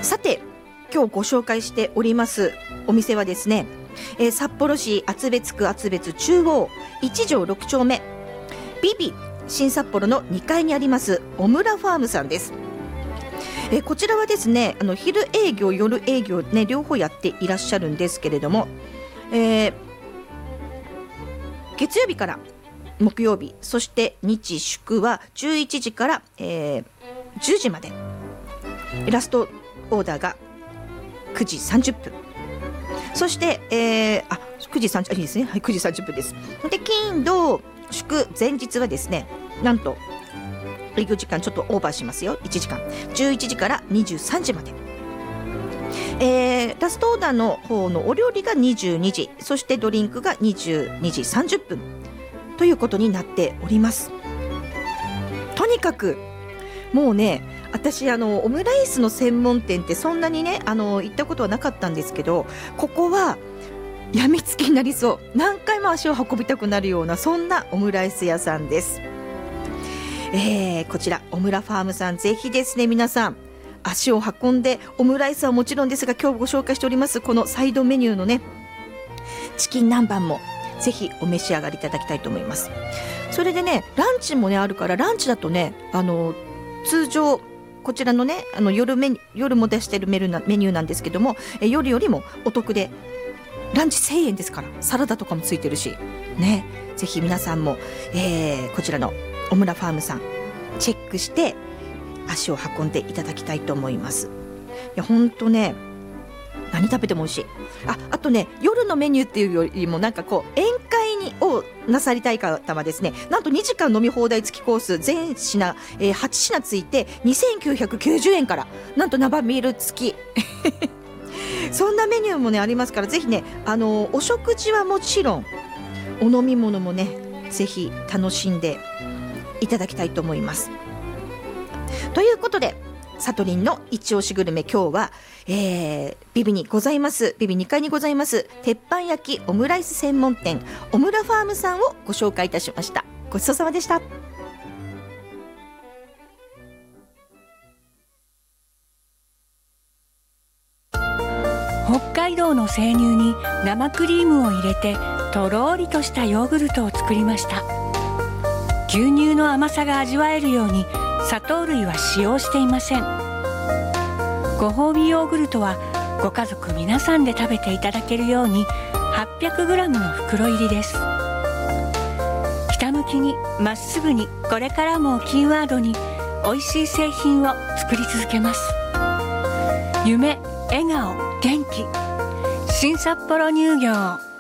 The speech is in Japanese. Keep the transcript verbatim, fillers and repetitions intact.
さて今日ご紹介しておりますお店はですね、えー、札幌市厚別区厚別中央いち条ろく丁目ビビ新札幌のにかいにありますオムラファームさんです。えー、こちらはですね、あの昼営業夜営業、ね、両方やっていらっしゃるんですけれども、えー、月曜日から木曜日そして日祝はじゅういちじから、えー、じゅうじまで、ラストオーダーがくじさんじゅっぷん、そして、えー、あくじさんじゅっぷんいいですね、はい、くじさんじゅっぷんです。で金土祝前日はですね、なんと営業時間ちょっとオーバーしますよ、いちじかん、じゅういちじからにじゅうさんじまで、えー、ラストオーダーの方のお料理がにじゅうにじ、そしてドリンクがにじゅうにじさんじゅっぷんということになっております。とにかくもうね、私あのオムライスの専門店ってそんなにねあの行ったことはなかったんですけど、ここはやみつきになりそう、何回も足を運びたくなるようなそんなオムライス屋さんです。えー、こちらオムラファームさん、ぜひですね皆さん足を運んで、オムライスはもちろんですが今日ご紹介しておりますこのサイドメニューのねチキン南蛮もぜひお召し上がりいただきたいと思います。それでねランチもねあるから、ランチだとねあの通常こちらのねあの 夜, メニ夜も出しているメニューなんですけども、え夜よりもお得でランチせんえんですから、サラダとかもついてるしね、ぜひ皆さんも、えー、こちらのオムラファームさんチェックして足を運んでいただきたいと思います。いやほんとね何食べても美味しい。 あ, あとね夜のメニューっていうよりもなんかこう宴会にをなさりたい方はですね、なんとにじかん飲み放題付きコース全品、えー、はち品ついてにせんきゅうひゃくきゅうじゅうえんから、なんと生ビール付きそんなメニューもねありますから、ぜひねあのお食事はもちろんお飲み物もねぜひ楽しんでいただきたいと思います。ということでサトリンの一押しグルメ、今日は、えー、ビビにございますビビにかいにございます鉄板焼きオムライス専門店オムラファームさんをご紹介いたしました。ごちそうさまでした。 北海道の生乳に生クリームを入れてとろりとしたヨーグルトを作りました。牛乳の甘さが味わえるように砂糖類は使用していません。ご褒美ヨーグルトはご家族皆さんで食べていただけるように はっぴゃくグラム の袋入りです。ひたむきにまっすぐに、これからもキーワードに美味しい製品を作り続けます。夢、笑顔、元気、新札幌乳業。